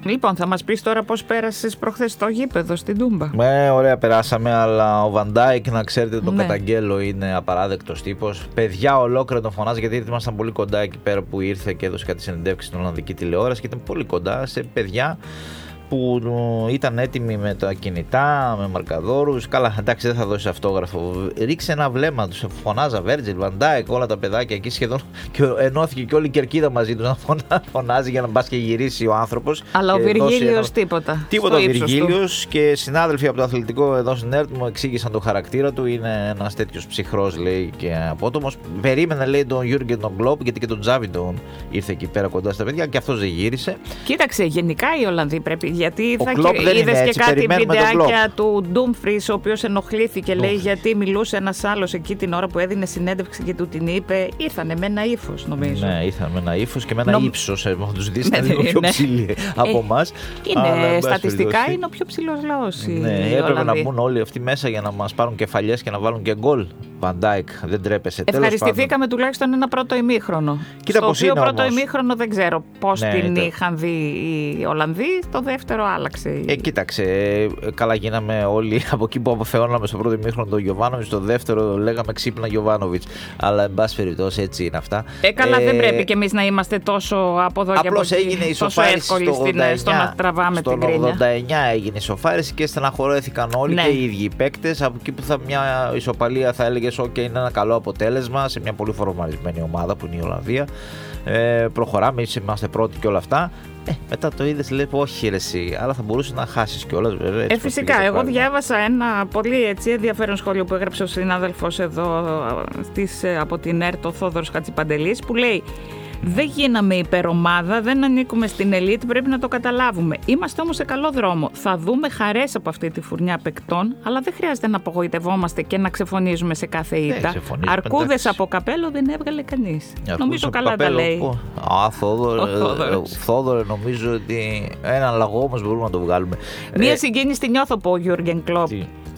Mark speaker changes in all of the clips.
Speaker 1: Λοιπόν, θα μας πεις τώρα πώς πέρασες προχθές στο γήπεδο στην Τούμπα.
Speaker 2: Ωραία περάσαμε, αλλά ο Βαντάικ, να ξέρετε, τον καταγγέλλω, είναι απαράδεκτος τύπος. Παιδιά ολόκληρο τον φωνάζει, γιατί ήμασταν πολύ κοντά εκεί πέρα που ήρθε και έδωσε κάτι συνεντεύξεις στην Ολλανδική τηλεόραση και ήταν πολύ κοντά σε παιδιά που ήταν έτοιμοι με τα κινητά, με μαρκαδόρους. Καλά, εντάξει, δεν θα δώσει αυτόγραφο. Ρίξε ένα βλέμμα, τους φωνάζα Βέρτζιλ, Βαντάικ, όλα τα παιδάκια εκεί σχεδόν. Και ενώθηκε και όλη η κερκίδα μαζί του να φωνάζει για να μπας και γυρίσει ο άνθρωπος.
Speaker 1: Αλλά ο Βυργίλιος τίποτα.
Speaker 2: Τίποτα ο Βυργίλιος, και συνάδελφοι από το αθλητικό εδώ στην ΕΡΤ μου εξήγησαν το χαρακτήρα του. Είναι ένας τέτοιος ψυχρός, λέει, και απότομος. Περίμενε, λέει, τον Γιούργεν τον Κλοπ, γιατί και τον Τζάβι τον ήρθε εκεί πέρα κοντά στα παιδιά και αυτός δεν γύρισε.
Speaker 1: Κοίταξε, γενικά οι Ολλανδοί πρέπει. Γιατί είδες και κάτι βιντεάκια του Ντούμφρις, ο οποίος ενοχλήθηκε, λέει, γιατί μιλούσε ένας άλλος εκεί την ώρα που έδινε συνέντευξη και του την είπε. Ήρθανε με ένα ύφος, νομίζω.
Speaker 2: Ναι, ήρθαν με ένα ύφος και με ένα ύψος. Αν τους δεις, ήταν λίγο πιο ψηλοί από εμάς.
Speaker 1: Είναι στατιστικά, είναι ο πιο ψηλός λαός.
Speaker 2: Ναι, έπρεπε να μπουν όλοι αυτοί μέσα για να μας πάρουν κεφαλιές και να βάλουν και γκολ. Βαντάικ, δεν τρέπεσαι.
Speaker 1: Ευχαριστηθήκαμε τουλάχιστον ένα πρώτο ημίχρονο.
Speaker 2: Κοίτα πώς είναι.
Speaker 1: Το πρώτο ημίχρονο δεν ξέρω πώς την
Speaker 2: ήταν.
Speaker 1: είχαν δει οι Ολλανδοί. Το δεύτερο άλλαξε.
Speaker 2: Κοίταξε, καλά γίναμε όλοι από εκεί που αποθεώναμε στο πρώτο ημίχρονο τον Γιοβάνοβιτς, στο δεύτερο λέγαμε ξύπνα Γιοβάνοβιτς. Αλλά εν πάση περιπτώσει έτσι είναι αυτά.
Speaker 1: Καλά, δεν πρέπει κι εμείς να είμαστε τόσο από εδώ και από εκεί.
Speaker 2: Έγινε η ισοφάριση στο
Speaker 1: να τραβάμε την κρίνια.
Speaker 2: Στο 89 έγινε η ισοφάριση και στεναχωρέθηκαν όλοι, και οι ίδιοι οι παίκτες. Από εκεί που μια ισοπαλία θα έλεγες είναι ένα καλό αποτέλεσμα σε μια πολύ φορμαρισμένη ομάδα που είναι η Ολλανδία. Προχωράμε, είμαστε πρώτοι και όλα αυτά. Μετά το είδες, λέει, όχι ρε εσύ, αλλά θα μπορούσε να χάσεις κιόλας, βέβαια.
Speaker 1: Φυσικά, εγώ διάβασα ένα πολύ ενδιαφέρον σχόλιο που έγραψε ο συνάδελφος εδώ από την ΕΡΤ, ο Θόδωρος Χατζηπαντελής, που λέει: δεν γίναμε υπερομάδα, δεν ανήκουμε στην ελίτ, πρέπει να το καταλάβουμε. Είμαστε όμως σε καλό δρόμο. Θα δούμε χαρές από αυτή τη φουρνιά παικτών, αλλά δεν χρειάζεται να απογοητευόμαστε και να ξεφωνίζουμε σε κάθε ήττα. Αρκούδες από καπέλο δεν έβγαλε κανείς. Νομίζω καλά τα λέει.
Speaker 2: Θόδωρε, νομίζω ότι έναν λαγό όμως μπορούμε να το βγάλουμε.
Speaker 1: Μία συγκίνηση τη νιώθω από ο Γιούργεν Κλοπ.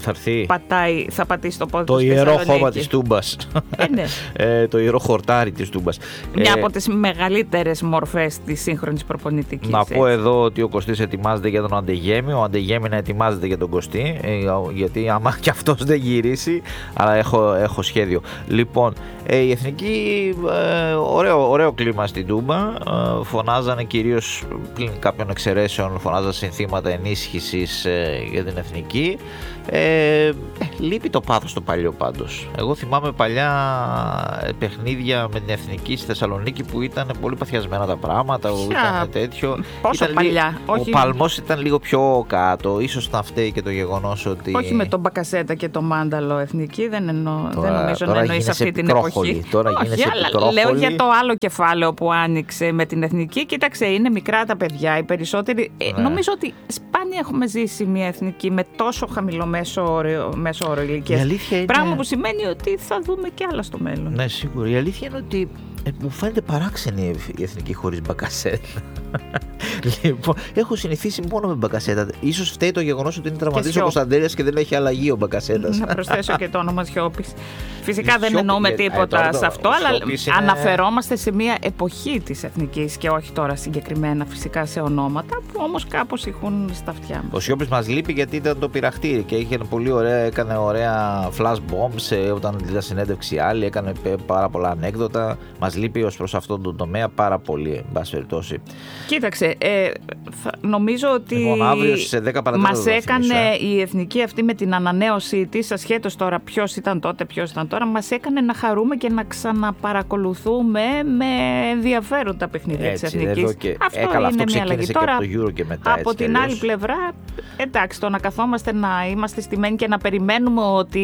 Speaker 1: Θα πατήσει το πόδι του.
Speaker 2: Το ιερό χώμα της Τούμπας. Το ιερό χορτάρι της Τούμπας.
Speaker 1: Μια από τις μεγαλύτερες μορφές της σύγχρονης προπονητικής.
Speaker 2: Να πω εδώ ότι ο Κωστής ετοιμάζεται για τον Αντεγέμι, ο Αντεγέμι να ετοιμάζεται για τον Κωστή, γιατί άμα και αυτός δεν γυρίσει, αλλά έχω σχέδιο. Λοιπόν, η εθνική, ωραίο κλίμα στην Τούμπα, φωνάζανε κυρίως, πλην κάποιων εξαιρέσεων, φωνάζανε συνθήματα ενίσχυσης για την εθνική. Λείπει το πάθος το παλιό πάντως. Εγώ θυμάμαι παλιά παιχνίδια με την εθνική στη Θεσσαλονίκη που ήταν πολύ παθιασμένα τα πράγματα. Ήταν τέτοιο.
Speaker 1: Πόσο παλιά.
Speaker 2: Ο παλμός ήταν λίγο πιο κάτω. Ίσως να φταίει και το γεγονός ότι.
Speaker 1: Όχι με τον Μπακασέτα και τον Μάνταλο εθνική. Δεν νομίζω να εννοείς αυτή την εποχή.
Speaker 2: Τώρα γίνεσαι πικρόχολη.
Speaker 1: Λέω για το άλλο κεφάλαιο που άνοιξε με την εθνική. Κοίταξε, είναι μικρά τα παιδιά. Οι περισσότεροι. Νομίζω ότι σπάνια έχουμε ζήσει μια εθνική με τόσο χαμηλό μέσο όρο ηλικίας. Πράγμα που σημαίνει ότι θα δούμε κι άλλα στο μέλλον.
Speaker 2: Ναι, σίγουρα. Η αλήθεια είναι ότι μου φαίνεται παράξενη η εθνική χωρίς Μπακασέτα. Λοιπόν, έχω συνηθίσει μόνο με Μπακασέτα. Ίσως φταίει το γεγονός ότι είναι τραυματής ο Κωνσταντέλιας και δεν έχει αλλαγή ο Μπακασέτας.
Speaker 1: Να προσθέσω και το όνομα Σιώπης. Φυσικά δεν εννοούμε τίποτα σε αυτό, αλλά αναφερόμαστε σε μια εποχή της εθνικής και όχι τώρα συγκεκριμένα φυσικά σε ονόματα που όμως κάπως ηχούν στα αυτιά μας.
Speaker 2: Ο Σιώπης μας λείπει γιατί ήταν το πειραχτήρι και έκανε ωραία flash bombs όταν είδα συνέντευξη άλλη, έκανε πάρα πολλά ανέκδοτα. Μας λείπει ως προς αυτόν τον τομέα πάρα πολύ, εν πάση περιπτώσει.
Speaker 1: Κοίταξε, νομίζω ότι μας έκανε η εθνική αυτή με την ανανέωσή της, ασχέτως τώρα ποιος ήταν τότε, ποιος ήταν τώρα, μας έκανε να χαρούμε και να ξαναπαρακολουθούμε με ενδιαφέρον τα παιχνίδια της εθνικής. Αυτό είναι μια αλλαγή. Τώρα, από την άλλη πλευρά, εντάξει, το να καθόμαστε να είμαστε στημένοι και να περιμένουμε ότι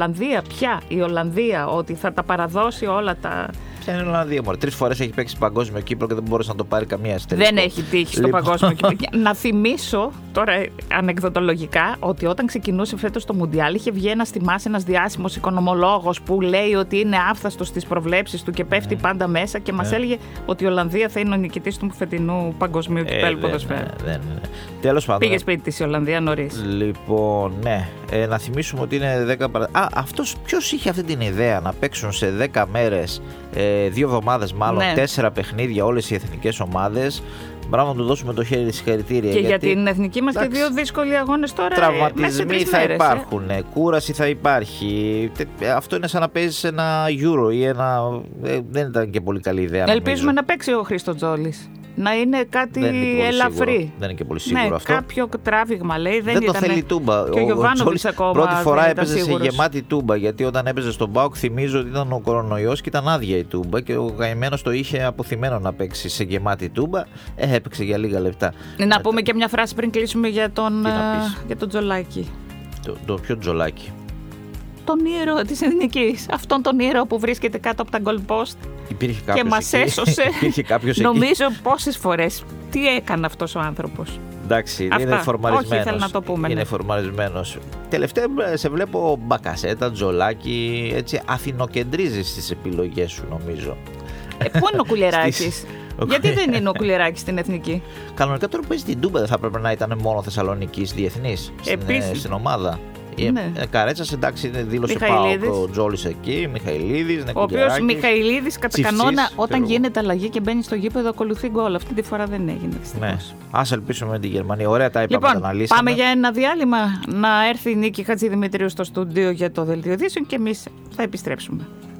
Speaker 1: η Ολλανδία, ότι θα τα παραδώσει όλα τα.
Speaker 2: Ποια είναι η Ολλανδία, μωρέ. 3 φορές έχει παίξει παγκόσμιο κύπρο και δεν μπόρεσε να το πάρει καμία αστέρια.
Speaker 1: Δεν έχει τύχει στο παγκόσμιο κύπρο. Να θυμίσω τώρα ανεκδοτολογικά ότι όταν ξεκινούσε φέτος το Μουντιάλ είχε βγει ένας ένας διάσημος οικονομολόγος που λέει ότι είναι άφθαστος στις προβλέψεις του και πέφτει πάντα μέσα και μας έλεγε ότι η Ολλανδία θα είναι ο νικητής του φετινού παγκοσμίου κυπέλλου ποδοσφαίρου.
Speaker 2: Τέλος πάντων.
Speaker 1: Πήγε σπίτι της η Ολλανδία νωρίς.
Speaker 2: Λοιπόν, ναι. Να θυμίσουμε ότι είναι 10 αυτός ποιος είχε αυτή την ιδέα να παίξουν σε 10 μέρες, 2 εβδομάδες μάλλον, 4 παιχνίδια όλες οι εθνικές ομάδες. Μπράβο, να του δώσουμε το χέρι συγχαρητήρια.
Speaker 1: Και για την εθνική μας και 2 δύσκολοι αγώνες τώρα.
Speaker 2: Τραυματισμοί θα υπάρχουν, κούραση θα υπάρχει. Αυτό είναι σαν να παίζεις ένα Euro ή ένα. Δεν ήταν και πολύ καλή ιδέα.
Speaker 1: Ελπίζουμε να παίξει ο Χρήστο Τζόλης. Να είναι κάτι ελαφρύ.
Speaker 2: Δεν είναι και πολύ σίγουρο αυτό.
Speaker 1: Κάποιο τράβηγμα λέει.
Speaker 2: Δεν το θέλει τούμπα.
Speaker 1: Και ο Γιωβάνοβιτς ακόμα.
Speaker 2: Πρώτη φορά έπαιζε σε γεμάτη τούμπα. Γιατί όταν έπαιζε στον ΠΑΟΚ, θυμίζω ότι ήταν ο κορονοϊός και ήταν άδεια η τούμπα. Και ο καημένος το είχε αποθυμένο να παίξει σε γεμάτη τούμπα. Έπαιξε για λίγα λεπτά.
Speaker 1: Να πούμε και μια φράση πριν κλείσουμε για τον Τζολάκη.
Speaker 2: Το ποιο Τζολάκη?
Speaker 1: Τον ήρωα της Εθνικής. Αυτόν τον ήρωα που βρίσκεται κάτω από τα goal post.
Speaker 2: Και
Speaker 1: μας έσωσε.
Speaker 2: Νομίζω
Speaker 1: πόσες φορές. Τι έκανε αυτός ο άνθρωπος.
Speaker 2: Εντάξει, είναι φορμαρισμένος.
Speaker 1: Όχι, ήθελα να το πούμε.
Speaker 2: Είναι φορμαρισμένος. Τελευταία σε βλέπω Μπακασέτα, Τζολάκη, έτσι αθηνοκεντρίζεις στις επιλογές σου, νομίζω.
Speaker 1: Πού είναι ο Κουλιεράκης? Γιατί δεν είναι ο Κουλιεράκης στην Εθνική?
Speaker 2: Κανονικά τώρα που παίζει την Τούμπα δεν θα έπρεπε να ήταν μόνο Θεσσαλονικής διεθνής στην ομάδα.
Speaker 1: Ναι.
Speaker 2: Καρέτσας, εντάξει, δήλωσε ΠΑΟΚ, ο Τζόλης εκεί, Μιχαηλίδης,
Speaker 1: ο οποίος Μιχαηλίδης κατά κανόνα όταν γίνεται αλλαγή και μπαίνει στο γήπεδο ακολουθεί γκολ. Αυτή τη φορά δεν έγινε.
Speaker 2: Ναι. Ας ελπίσουμε με τη Γερμανία. Ωραία, τα είπαμε,
Speaker 1: λοιπόν,
Speaker 2: τα αναλύσαμε.
Speaker 1: Πάμε για ένα διάλειμμα να έρθει η Νίκη Χατζηδημητρίου στο στούντιο για το δελτίο ειδήσεων και εμείς θα επιστρέψουμε.